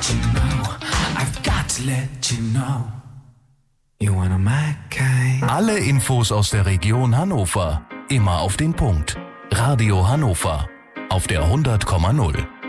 you know, I've got to let you know, you're one of my kind. Alle Infos aus der Region Hannover, immer auf den Punkt. Radio Hannover auf der 100,0.